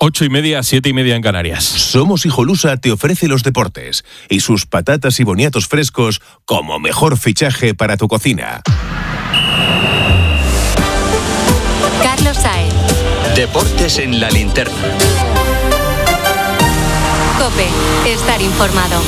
8:30, 7:30 en Canarias. Somos Hijolusa te ofrece los deportes y sus patatas y boniatos frescos como mejor fichaje para tu cocina. Carlos Saez. Deportes en la linterna. COPE. Estar informado.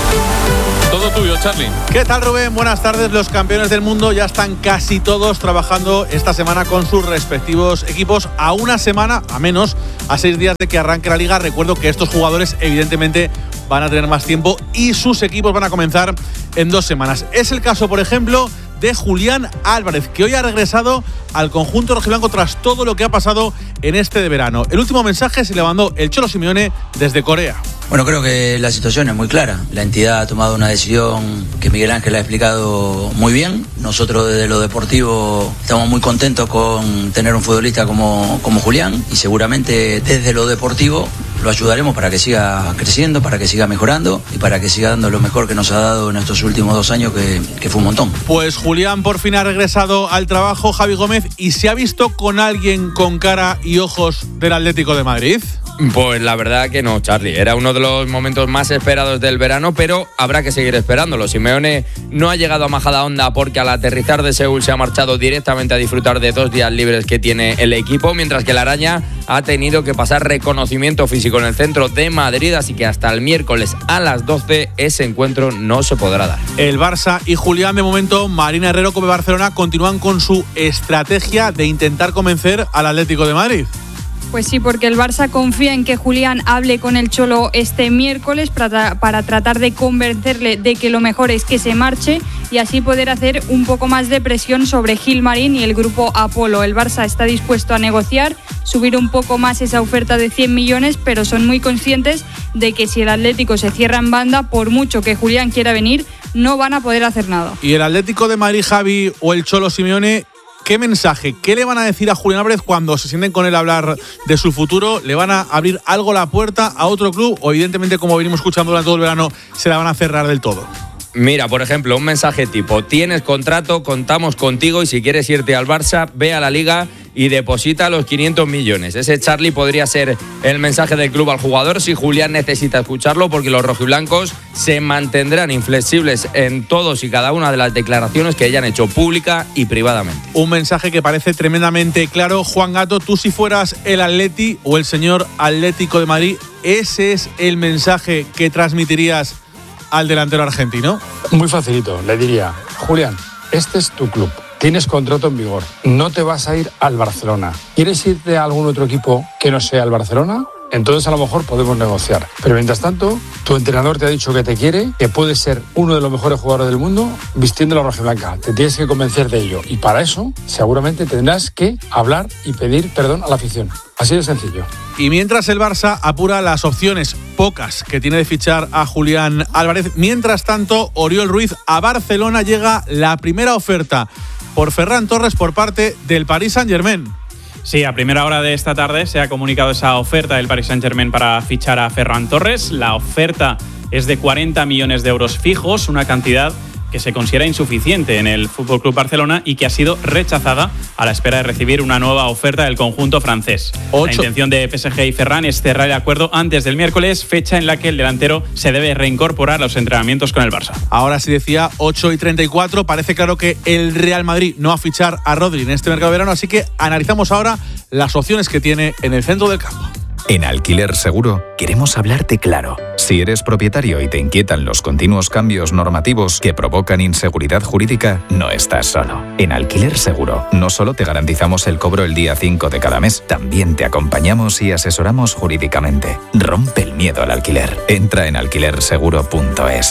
Todo tuyo, Charly. ¿Qué tal, Rubén? Buenas tardes. Los campeones del mundo ya están casi todos trabajando esta semana con sus respectivos equipos a una semana, a menos, a 6 días de que arranque la liga. Recuerdo que estos jugadores evidentemente van a tener más tiempo y sus equipos van a comenzar en 2 semanas. Es el caso, por ejemplo, de Julián Álvarez, que hoy ha regresado al conjunto rojiblanco tras todo lo que ha pasado en este de verano. El último mensaje se le mandó el Cholo Simeone desde Corea. Bueno, creo que la situación es muy clara. La entidad ha tomado una decisión que Miguel Ángel ha explicado muy bien. Nosotros desde lo deportivo estamos muy contentos con tener un futbolista como Julián, y seguramente desde lo deportivo lo ayudaremos para que siga creciendo, para que siga mejorando y para que siga dando lo mejor que nos ha dado en estos últimos 2 años, que fue un montón. Pues Julián por fin ha regresado al trabajo, Javi Gómez, y se ha visto con alguien con cara y ojos del Atlético de Madrid. Pues la verdad que no, Charly. Era uno de los momentos más esperados del verano, pero habrá que seguir esperándolo. Simeone no ha llegado a Majadahonda porque al aterrizar de Seúl se ha marchado directamente a disfrutar de 2 días libres que tiene el equipo, mientras que la Araña ha tenido que pasar reconocimiento físico en el centro de Madrid, así que hasta el miércoles a las 12 ese encuentro no se podrá dar. El Barça y Julián, de momento, Marina Herrero como Barcelona, continúan con su estrategia de intentar convencer al Atlético de Madrid. Pues sí, porque el Barça confía en que Julián hable con el Cholo este miércoles para tratar de convencerle de que lo mejor es que se marche y así poder hacer un poco más de presión sobre Gilmarín y el grupo Apolo. El Barça está dispuesto a negociar, subir un poco más esa oferta de 100 millones, pero son muy conscientes de que si el Atlético se cierra en banda, por mucho que Julián quiera venir, no van a poder hacer nada. ¿Y el Atlético de Madrid, Javi, o el Cholo Simeone, qué mensaje, qué le van a decir a Julián Álvarez cuando se sienten con él a hablar de su futuro? ¿Le van a abrir algo la puerta a otro club o evidentemente, como venimos escuchando durante todo el verano, se la van a cerrar del todo? Mira, por ejemplo, un mensaje tipo: tienes contrato, contamos contigo y si quieres irte al Barça, ve a la Liga y deposita los 500 millones. Ese, Charly, podría ser el mensaje del club al jugador si Julián necesita escucharlo, porque los rojiblancos se mantendrán inflexibles en todos y cada una de las declaraciones que hayan hecho pública y privadamente. Un mensaje que parece tremendamente claro. Juan Gato, tú si fueras el Atleti o el señor Atlético de Madrid, ¿ese es el mensaje que transmitirías al delantero argentino? Muy facilito, le diría: Julián, este es tu club, tienes contrato en vigor, no te vas a ir al Barcelona. ¿Quieres irte a algún otro equipo que no sea el Barcelona? Entonces a lo mejor podemos negociar. Pero mientras tanto, tu entrenador te ha dicho que te quiere, que puedes ser uno de los mejores jugadores del mundo vistiendo la rojiblanca. Te tienes que convencer de ello. Y para eso, seguramente tendrás que hablar y pedir perdón a la afición. Así de sencillo. Y mientras el Barça apura las opciones pocas que tiene de fichar a Julián Álvarez, mientras tanto, Oriol Ruiz, a Barcelona llega la primera oferta por Ferran Torres por parte del Paris Saint-Germain. Sí, a primera hora de esta tarde se ha comunicado esa oferta del Paris Saint-Germain para fichar a Ferran Torres. La oferta es de 40 millones de euros fijos, una cantidad que se considera insuficiente en el FC Barcelona y que ha sido rechazada a la espera de recibir una nueva oferta del conjunto francés. La intención de PSG y Ferran es cerrar el acuerdo antes del miércoles, fecha en la que el delantero se debe reincorporar a los entrenamientos con el Barça. Ahora sí, decía 8:34, parece claro que el Real Madrid no va a fichar a Rodri en este mercado de verano, así que analizamos ahora las opciones que tiene en el centro del campo. En Alquiler Seguro queremos hablarte claro. Si eres propietario y te inquietan los continuos cambios normativos que provocan inseguridad jurídica, no estás solo. En Alquiler Seguro no solo te garantizamos el cobro el día 5 de cada mes, también te acompañamos y asesoramos jurídicamente. Rompe el miedo al alquiler. Entra en alquilerseguro.es.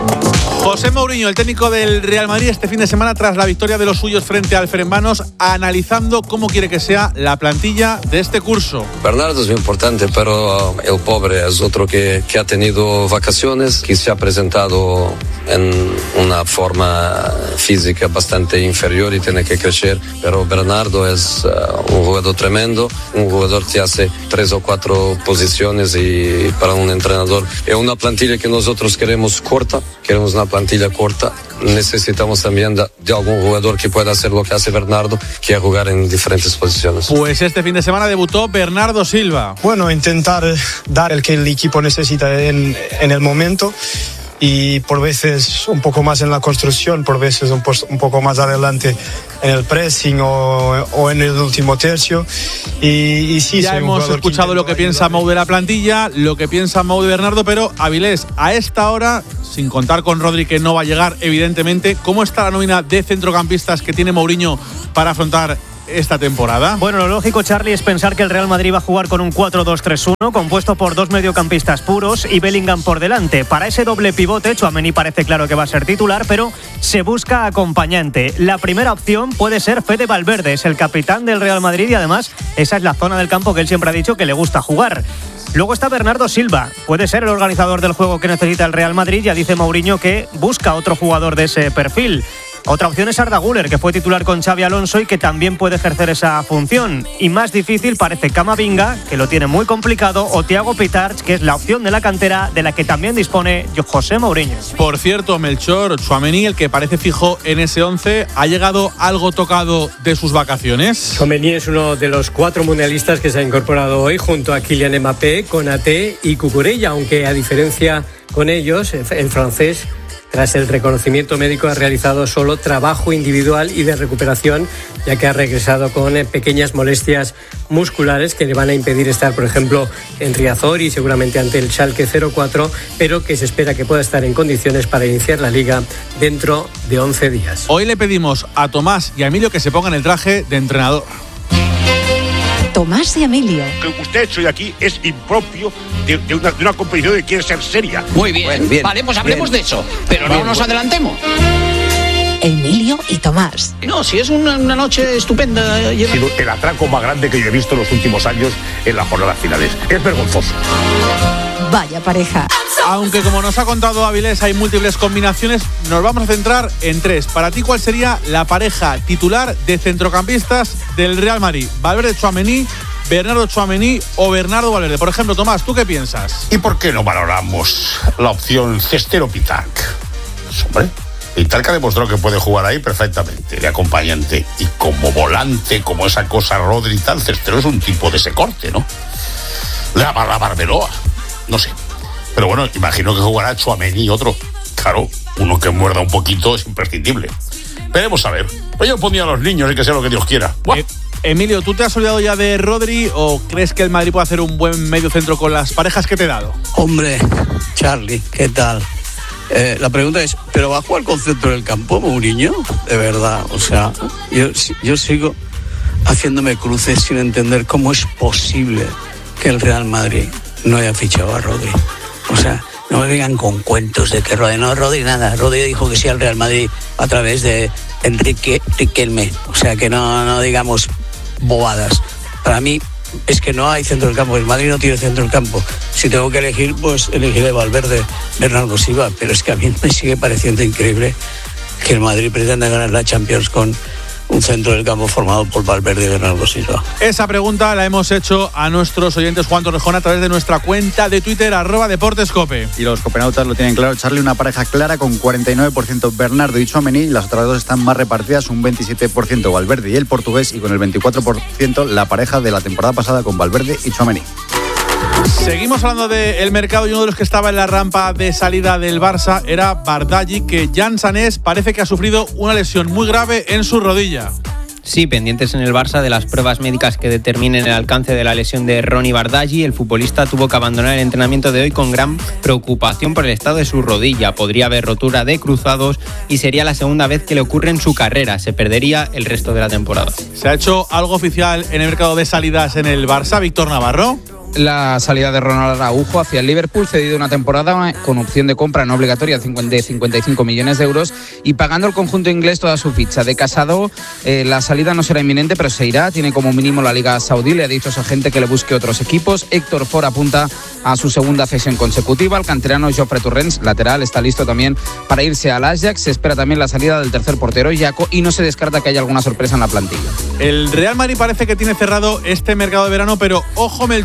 José Mourinho, el técnico del Real Madrid, este fin de semana tras la victoria de los suyos frente al Ferenbanos, analizando cómo quiere que sea la plantilla de este curso. Bernardo es muy importante, pero el pobre es otro que ha tenido vacaciones, que se ha presentado en una forma física bastante inferior y tiene que crecer, pero Bernardo es un jugador tremendo, un jugador que hace 3 o 4 posiciones y para un entrenador es una plantilla que nosotros queremos corta, queremos una plantilla corta, necesitamos también de algún jugador que pueda hacer lo que hace Bernardo, que es jugar en diferentes posiciones. Pues este fin de semana debutó Bernardo Silva. Bueno, intentar dar el que el equipo necesita en el momento, y por veces un poco más en la construcción, por veces un poco más adelante en el pressing o en el último tercio. Y sí, ya hemos escuchado lo que piensa Mou de la plantilla, lo que piensa Mou de Bernardo, pero Avilés, a esta hora, sin contar con Rodri, que no va a llegar evidentemente, ¿cómo está la nómina de centrocampistas que tiene Mourinho para afrontar esta temporada? Bueno, lo lógico, Charlie, es pensar que el Real Madrid va a jugar con un 4-2-3-1 compuesto por 2 mediocampistas puros y Bellingham por delante. Para ese doble pivote, Tchouaméni parece claro que va a ser titular, pero se busca acompañante. La primera opción puede ser Fede Valverde, es el capitán del Real Madrid y además esa es la zona del campo que él siempre ha dicho que le gusta jugar. Luego está Bernardo Silva, puede ser el organizador del juego que necesita el Real Madrid. Ya dice Mourinho que busca otro jugador de ese perfil. Otra opción es Arda Güler, que fue titular con Xabi Alonso y que también puede ejercer esa función. Y más difícil parece Camavinga, que lo tiene muy complicado, o Thiago Pitarch, que es la opción de la cantera de la que también dispone José Mourinho. Por cierto, Melchor, Tchouaméni, el que parece fijo en ese 11, ¿ha llegado algo tocado de sus vacaciones? Tchouaméni es uno de los 4 mundialistas que se ha incorporado hoy junto a Kylian Mbappé, Konaté y Cucurella, aunque a diferencia con ellos, el francés, tras el reconocimiento médico, ha realizado solo trabajo individual y de recuperación, ya que ha regresado con pequeñas molestias musculares que le van a impedir estar, por ejemplo, en Riazor y seguramente ante el Schalke 04, pero que se espera que pueda estar en condiciones para iniciar la Liga dentro de 11 días. Hoy le pedimos a Tomás y a Emilio que se pongan el traje de entrenador. Tomás y Emilio. Que usted hecho de aquí es impropio de una competición que quiere ser seria. Muy bien, vale, pues hablemos de eso, pero no nos adelantemos. Emilio y Tomás. No, si es una noche estupenda. Ha sido el atraco más grande que yo he visto en los últimos años en las jornadas finales. Es vergonzoso. Vaya pareja. Aunque como nos ha contado Avilés hay múltiples combinaciones, nos vamos a centrar en 3. Para ti, ¿cuál sería la pareja titular de centrocampistas del Real Madrid? ¿Valverde, Tchouaméni, Bernardo Tchouaméni o Bernardo Valverde? Por ejemplo, Tomás, ¿tú qué piensas? ¿Y por qué no valoramos la opción Cestero Pitarch? Pues, hombre, Pitarch ha demostrado que puede jugar ahí perfectamente, de acompañante. Y como volante, como esa cosa Rodri y tal, Cestero es un tipo de ese corte, ¿no? La Barberoa, no sé. Pero bueno, imagino que jugará Tchouaméni y otro. Claro, uno que muerda un poquito es imprescindible. Veremos a ver. Pues yo ponía a los niños y que sea lo que Dios quiera. Emilio, ¿tú te has olvidado ya de Rodri o crees que el Madrid puede hacer un buen medio centro con las parejas que te he dado? Hombre, Charlie, ¿qué tal? La pregunta es, ¿pero va a jugar con centro del campo, Mourinho? De verdad, o sea, yo sigo haciéndome cruces sin entender cómo es posible que el Real Madrid no haya fichado a Rodri. O sea, no me vengan con cuentos de que Rodri nada. Rodri dijo que sí al Real Madrid a través de Enrique Riquelme. O sea, que no digamos bobadas. Para mí es que no hay centro del campo. El Madrid no tiene centro del campo. Si tengo que elegir, pues elegiré Valverde, Bernardo Silva. Pero es que a mí me sigue pareciendo increíble que el Madrid pretenda ganar la Champions con un centro del campo formado por Valverde y Bernardo Silva. Esa pregunta la hemos hecho a nuestros oyentes Juan Torrejón a través de nuestra cuenta de Twitter @deportescope. Y los copenautas lo tienen claro, Charlie, una pareja clara con 49% Bernardo y Tchouaméni, y las otras dos están más repartidas, un 27% Valverde y el portugués, y con el 24% la pareja de la temporada pasada con Valverde y Tchouaméni. Seguimos hablando del mercado y uno de los que estaba en la rampa de salida del Barça era Bardghji, que Jan Sanés parece que ha sufrido una lesión muy grave en su rodilla. Sí, pendientes en el Barça de las pruebas médicas que determinen el alcance de la lesión de Ronny Bardghji. El futbolista tuvo que abandonar el entrenamiento de hoy con gran preocupación por el estado de su rodilla. Podría haber rotura de cruzados y sería la segunda vez que le ocurre en su carrera. Se perdería el resto de la temporada. ¿Se ha hecho algo oficial en el mercado de salidas en el Barça, Víctor Navarro? La salida de Ronald Araujo hacia el Liverpool, cedido una temporada con opción de compra no obligatoria de 55 millones de euros y pagando el conjunto inglés toda su ficha. De Casado, la salida no será inminente, pero se irá. Tiene como mínimo la Liga Saudí. Le ha dicho a su agente que le busque otros equipos. Héctor Ford apunta a su segunda cesión consecutiva. El canterano Jofre Torrens, lateral, está listo también para irse al Ajax. Se espera también la salida del tercer portero, Jaco, y no se descarta que haya alguna sorpresa en la plantilla. El Real Madrid parece que tiene cerrado este mercado de verano, pero ojo, Melchor, porque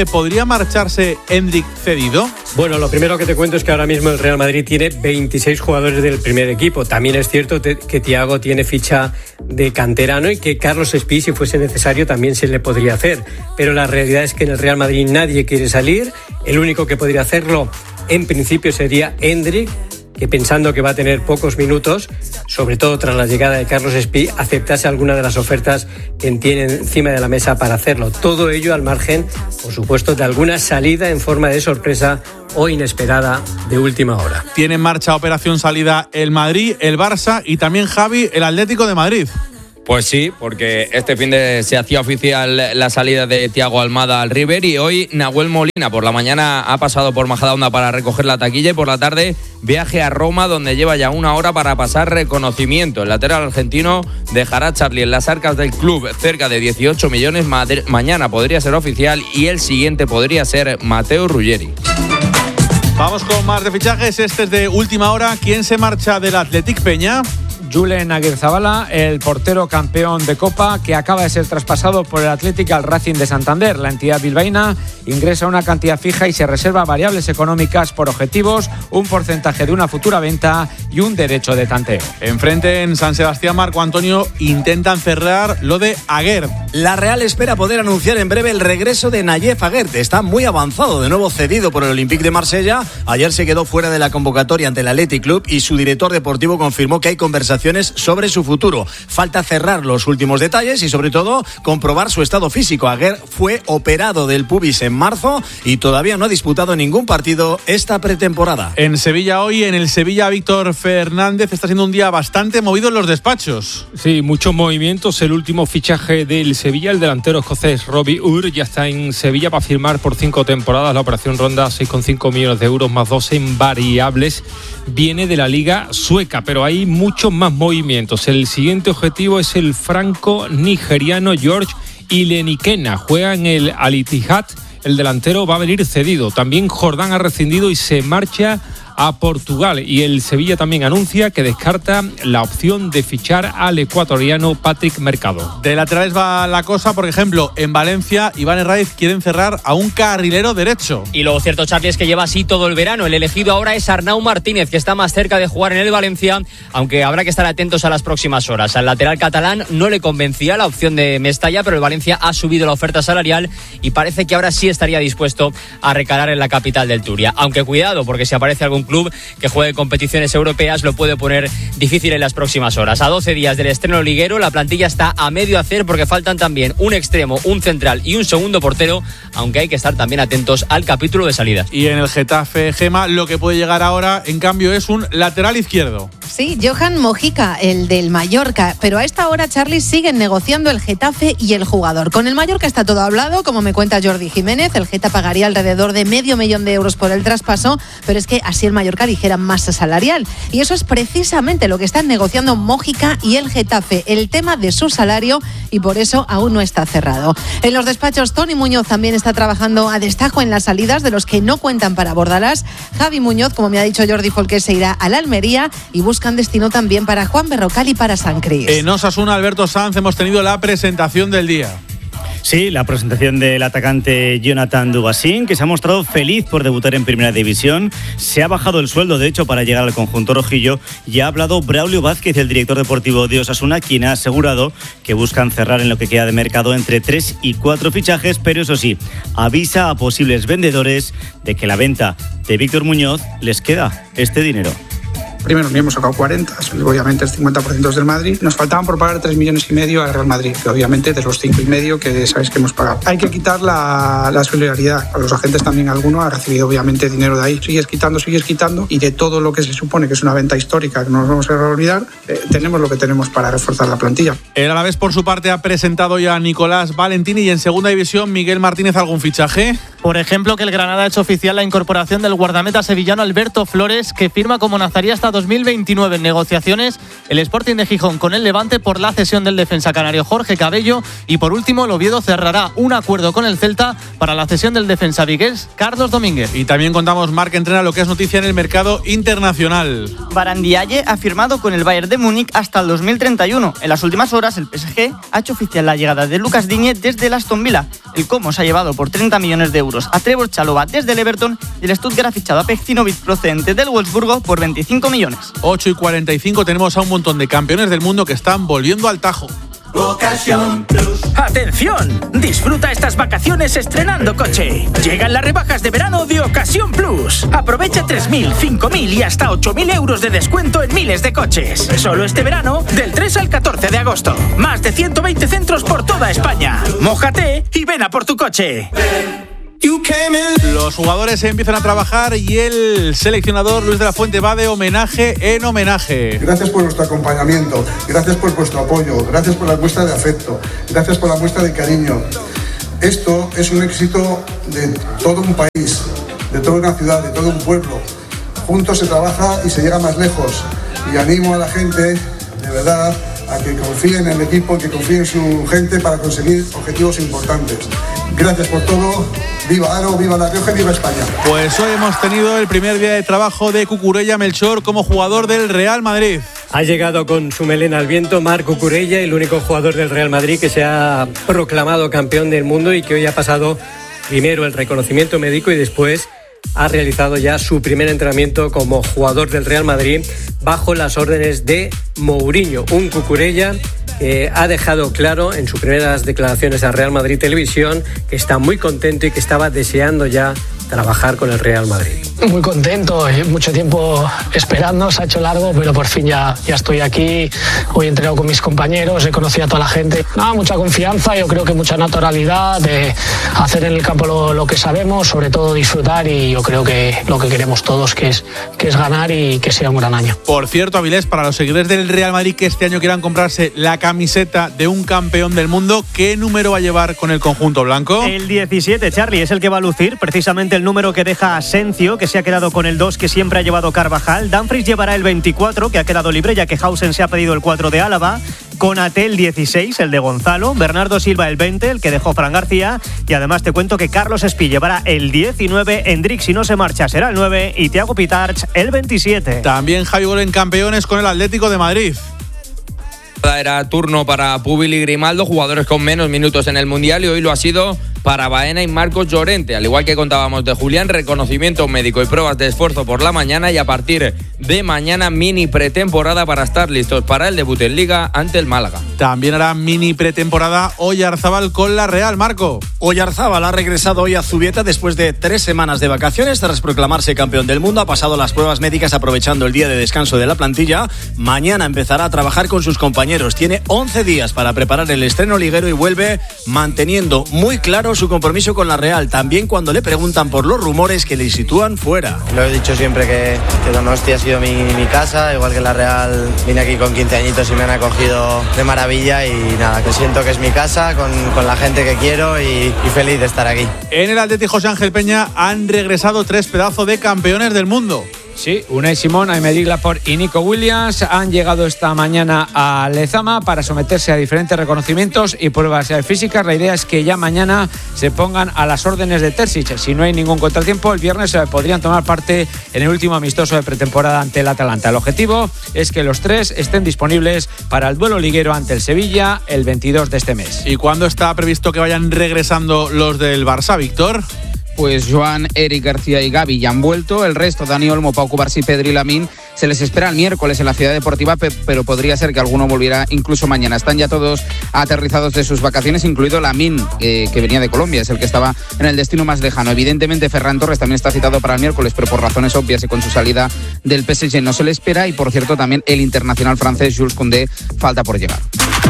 fichaje, ¿podría marcharse Endrick cedido? Bueno, lo primero que te cuento es que ahora mismo el Real Madrid tiene 26 jugadores del primer equipo. También es cierto que Thiago tiene ficha de canterano y que Carlos Espí, si fuese necesario, también se le podría hacer. Pero la realidad es que en el Real Madrid nadie quiere salir. El único que podría hacerlo en principio sería Endrick, que pensando que va a tener pocos minutos, sobre todo tras la llegada de Carlos Espí, aceptase alguna de las ofertas que tiene encima de la mesa para hacerlo. Todo ello al margen, por supuesto, de alguna salida en forma de sorpresa o inesperada de última hora. Tiene en marcha operación salida el Madrid, el Barça y también Javi, el Atlético de Madrid. Pues sí, porque este fin de se hacía oficial la salida de Thiago Almada al River y hoy Nahuel Molina por la mañana ha pasado por Majadahonda para recoger la taquilla y por la tarde viaje a Roma, donde lleva ya una hora para pasar reconocimiento. El lateral argentino dejará a Charlie en las arcas del club cerca de 18 millones. Mañana podría ser oficial y el siguiente podría ser Matteo Ruggeri. Vamos con más de fichajes. Este es de última hora. ¿Quién se marcha del Athletic, Peña? Julen Aguirrezabala, el portero campeón de Copa, que acaba de ser traspasado por el Athletic al Racing de Santander. La entidad bilbaína ingresa una cantidad fija y se reserva variables económicas por objetivos, un porcentaje de una futura venta y un derecho de tanteo. Enfrente en San Sebastián, Marco Antonio, intentan cerrar lo de Aguerd. La Real espera poder anunciar en breve el regreso de Nayef Aguerd. Está muy avanzado, de nuevo cedido por el Olympique de Marsella. Ayer se quedó fuera de la convocatoria ante el Athletic Club y su director deportivo confirmó que hay conversaciones sobre su futuro. Falta cerrar los últimos detalles y sobre todo comprobar su estado físico. Aguerd fue operado del pubis en marzo y todavía no ha disputado ningún partido esta pretemporada. En Sevilla hoy, en el Sevilla, Víctor Fernández, está siendo un día bastante movido en los despachos. Sí, muchos movimientos. El último fichaje del Sevilla, el delantero escocés Robbie Ur, ya está en Sevilla para firmar por 5 temporadas. La operación ronda 6,5 millones de euros más 2 en variables. Viene de la liga sueca, pero hay muchos más movimientos. El siguiente objetivo es el franco-nigeriano George Ilenikena. Juega en el Al Ittihad. El delantero va a venir cedido. También Jordán ha rescindido y se marcha a Portugal. Y el Sevilla también anuncia que descarta la opción de fichar al ecuatoriano Patrick Mercado. De laterales va la cosa. Por ejemplo, en Valencia, Iván Herraiz quieren cerrar a un carrilero derecho. Y lo cierto, Charlie, es que lleva así todo el verano. El elegido ahora es Arnau Martínez, que está más cerca de jugar en el Valencia, aunque habrá que estar atentos a las próximas horas. Al lateral catalán no le convencía la opción de Mestalla, pero el Valencia ha subido la oferta salarial y parece que ahora sí estaría dispuesto a recalar en la capital del Turia. Aunque cuidado, porque si aparece algún club que juegue competiciones europeas lo puede poner difícil en las próximas horas. A 12 días del estreno liguero, la plantilla está a medio hacer porque faltan también un extremo, un central y un segundo portero, aunque hay que estar también atentos al capítulo de salidas. Y en el Getafe, Gema, lo que puede llegar ahora, en cambio, es un lateral izquierdo. Sí, Johan Mojica, el del Mallorca, pero a esta hora, Charlie, siguen negociando el Getafe y el jugador. Con el Mallorca está todo hablado, como me cuenta Jordi Jiménez. El Geta pagaría alrededor de $500,000 de euros por el traspaso, pero es que así el Mallorca ligera masa salarial. Y eso es precisamente lo que están negociando Mojica y el Getafe, el tema de su salario, y por eso aún no está cerrado. En los despachos, Toni Muñoz también está trabajando a destajo en las salidas de los que no cuentan para Bordalás. Javi Muñoz, como me ha dicho Jordi Folqué, se irá al Almería y buscan destino también para Juan Berrocal y para San Cris. En Osasuna, Alberto Sanz, hemos tenido la presentación del día. Sí, la presentación del atacante Jonathan Dubasín, que se ha mostrado feliz por debutar en Primera División. Se ha bajado el sueldo, de hecho, para llegar al conjunto rojillo. Y ha hablado Braulio Vázquez, el director deportivo de Osasuna, quien ha asegurado que buscan cerrar en lo que queda de mercado entre 3 y 4 fichajes, pero eso sí, avisa a posibles vendedores de que la venta de Víctor Muñoz les queda este dinero. Primero ni hemos sacado 40, obviamente el 50% es del Madrid. Nos faltaban por pagar 3,5 millones al Real Madrid, que obviamente de los 5,5 que sabéis que hemos pagado. Hay que quitar la solidaridad. A los agentes también alguno ha recibido obviamente dinero de ahí. Sigues quitando y de todo lo que se supone que es una venta histórica que no nos vamos a olvidar, tenemos lo que tenemos para reforzar la plantilla. El Alavés por su parte ha presentado ya a Nicolás Valentini y en segunda división Miguel Martínez, ¿algún fichaje? Por ejemplo, que el Granada ha hecho oficial la incorporación del guardameta sevillano Alberto Flores, que firma como nazarí hasta 2029 en negociaciones el Sporting de Gijón con el Levante por la cesión del defensa canario Jorge Cabello. Y por último, el Oviedo cerrará un acuerdo con el Celta para la cesión del defensa vigués Carlos Domínguez. Y también contamos, Marc Entrena, lo que es noticia en el mercado internacional. Barandialle ha firmado con el Bayern de Múnich hasta el 2031. En las últimas horas, el PSG ha hecho oficial la llegada de Lucas Digne desde el Aston Villa. El Como se ha llevado por 30 millones de euros euros a Trevor Chalobah desde el Everton y el Stuttgart ha fichado a Pecinovic procedente del Wolfsburgo por 25 millones. 8:45 tenemos a un montón de campeones del mundo que están volviendo al tajo. Ocasión Plus. ¡Atención! Disfruta estas vacaciones estrenando coche. Llegan las rebajas de verano de Ocasión Plus. Aprovecha 3.000, 5.000 y hasta 8.000 euros de descuento en miles de coches. Solo este verano, del 3 al 14 de agosto. Más de 120 centros por toda España. Mójate y ven a por tu coche. Los jugadores empiezan a trabajar y el seleccionador Luis de la Fuente va de homenaje en homenaje. Gracias por vuestro acompañamiento, gracias por vuestro apoyo, gracias por la muestra de afecto, gracias por la muestra de cariño. Esto es un éxito de todo un país, de toda una ciudad, de todo un pueblo. Juntos se trabaja y se llega más lejos. Y animo a la gente, de verdad, a que confíen en el equipo, que confíen en su gente para conseguir objetivos importantes. Gracias por todo. Viva Aro, viva La Rioja y viva España. Pues hoy hemos tenido el primer día de trabajo de Cucurella Melchor como jugador del Real Madrid. Ha llegado con su melena al viento Marc Cucurella, el único jugador del Real Madrid que se ha proclamado campeón del mundo y que hoy ha pasado primero el reconocimiento médico y después ha realizado ya su primer entrenamiento como jugador del Real Madrid bajo las órdenes de Mourinho. Un Cucurella que ha dejado claro en sus primeras declaraciones a Real Madrid Televisión que está muy contento y que estaba deseando ya trabajar con el Real Madrid. Muy contento, mucho tiempo esperando, se ha hecho largo, pero por fin ya estoy aquí. Hoy he entrenado con mis compañeros, he conocido a toda la gente. Mucha confianza, yo creo que mucha naturalidad, de hacer en el campo lo que sabemos, sobre todo disfrutar, y yo creo que lo que queremos todos que es ganar y que sea un gran año. Por cierto, Avilés, para los seguidores del Real Madrid que este año quieran comprarse la camiseta de un campeón del mundo, ¿qué número va a llevar con el conjunto blanco? El 17, Charlie, es el que va a lucir, precisamente el número que deja Asencio, que se ha quedado con el 2 que siempre ha llevado Carvajal. Dumfries llevará el 24, que ha quedado libre ya que Hausen se ha pedido el 4 de Álava. Konaté el 16, el de Gonzalo. Bernardo Silva el 20, el que dejó Fran García. Y además te cuento que Carlos Espí llevará el 19, Endrick si no se marcha será el 9 y Thiago Pitarch el 27. También Javi Gol en campeones con el Atlético de Madrid. Era turno para Púbil y Grimaldo, jugadores con menos minutos en el Mundial, y hoy lo ha sido para Baena y Marcos Llorente. Al igual que contábamos de Julián, reconocimiento médico y pruebas de esfuerzo por la mañana, y a partir de mañana mini pretemporada para estar listos para el debut en Liga ante el Málaga. También hará mini pretemporada Oyarzábal con la Real, Marco. Oyarzábal ha regresado hoy a Zubieta después de 3 semanas de vacaciones. Tras proclamarse campeón del mundo, ha pasado las pruebas médicas aprovechando el día de descanso de la plantilla. Mañana empezará a trabajar con sus compañeros. Tiene 11 días para preparar el estreno liguero y vuelve manteniendo muy claro su compromiso con la Real, también cuando le preguntan por los rumores que le sitúan fuera. Lo he dicho siempre que Donosti ha sido mi casa, igual que la Real. Vine aquí con 15 añitos y me han acogido de maravilla, y nada, que siento que es mi casa, con la gente que quiero, y feliz de estar aquí. En el Atlético José Ángel Peña han regresado 3 pedazos de campeones del mundo. Sí, Unai Simón, Aymeric Laporte y Nico Williams han llegado esta mañana a Lezama para someterse a diferentes reconocimientos y pruebas físicas. La idea es que ya mañana se pongan a las órdenes de Terzic. Si no hay ningún contratiempo, el viernes podrían tomar parte en el último amistoso de pretemporada ante el Atalanta. El objetivo es que los 3 estén disponibles para el duelo liguero ante el Sevilla el 22 de este mes. ¿Y cuándo está previsto que vayan regresando los del Barça, Víctor? Pues Joan, Eric García y Gavi ya han vuelto. El resto, Dani Olmo, Pau Cubarsí, Pedri y Lamine, se les espera el miércoles en la Ciudad Deportiva, pero podría ser que alguno volviera incluso mañana. Están ya todos aterrizados de sus vacaciones, incluido Lamine, que venía de Colombia, es el que estaba en el destino más lejano. Evidentemente Ferran Torres también está citado para el miércoles, pero por razones obvias y con su salida del PSG no se le espera. Y por cierto también el internacional francés Jules Koundé falta por llegar.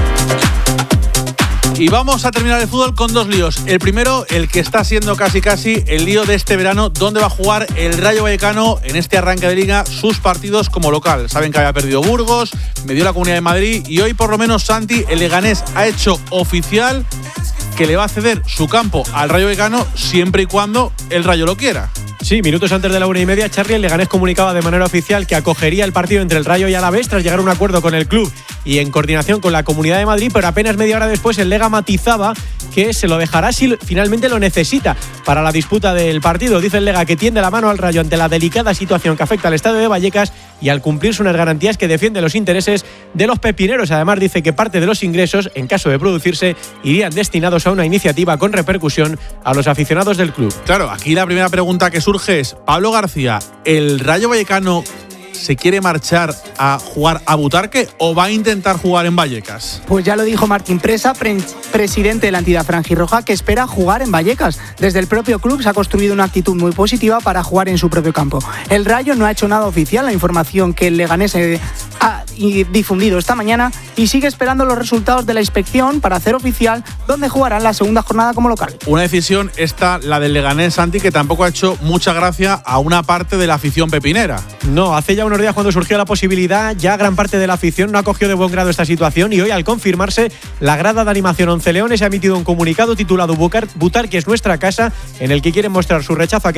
Y vamos a terminar el fútbol con 2 líos. El primero, el que está siendo casi el lío de este verano, donde va a jugar el Rayo Vallecano en este arranque de Liga sus partidos como local. Saben que había perdido Burgos, me dio la Comunidad de Madrid, y hoy por lo menos Santi, el leganés, ha hecho oficial que le va a ceder su campo al Rayo Vallecano siempre y cuando el Rayo lo quiera. Sí, minutos antes de la 1:30, Charlie, el Leganés comunicaba de manera oficial que acogería el partido entre el Rayo y Alavés tras llegar a un acuerdo con el club y en coordinación con la Comunidad de Madrid, pero apenas media hora después el Lega matizaba que se lo dejará si finalmente lo necesita para la disputa del partido. Dice el Lega que tiende la mano al Rayo ante la delicada situación que afecta al estadio de Vallecas y al cumplirse unas garantías que defienden los intereses de los pepineros. Además dice que parte de los ingresos, en caso de producirse, irían destinados a una iniciativa con repercusión a los aficionados del club. Claro, aquí la primera pregunta que surge es, Pablo García, ¿el Rayo Vallecano se quiere marchar a jugar a Butarque o va a intentar jugar en Vallecas? Pues ya lo dijo Martín Presa, presidente de la entidad franjirroja, que espera jugar en Vallecas. Desde el propio club se ha construido una actitud muy positiva para jugar en su propio campo. El Rayo no ha hecho nada oficial, la información que el Leganés ha difundido esta mañana, y sigue esperando los resultados de la inspección para hacer oficial dónde jugarán la segunda jornada como local. Una decisión esta, la del Leganés, Santi, que tampoco ha hecho mucha gracia a una parte de la afición pepinera. No, hace ya unos días cuando surgió la posibilidad, ya gran parte de la afición no acogió de buen grado esta situación, y hoy, al confirmarse, la grada de animación Once Leones ha emitido un comunicado titulado Butarque es nuestra casa, en el que quieren mostrar su rechazo a que